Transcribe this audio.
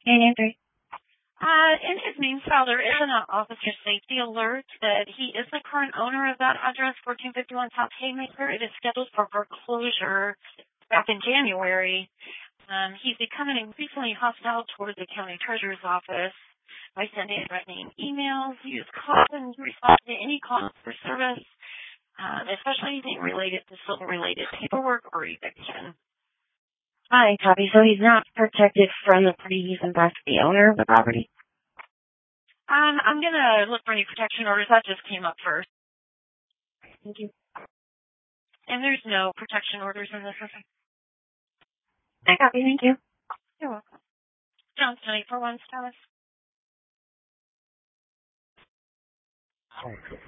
Nancy. In his name file, there is an officer safety alert that he is the current owner of that address, 1451 South Haymaker. It is scheduled for foreclosure back in January. He's becoming increasingly hostile toward the county treasurer's office by sending and threatening emails. He is calling to respond to any calls for service, especially anything related to civil-related paperwork or eviction. Hi, copy. So he's not protected from the party, he's in fact the owner of the property? I'm going to look for any protection orders. That just came up first. Thank you. And there's no protection orders in this. I copy, thank you. You're welcome. Johnson 841 status.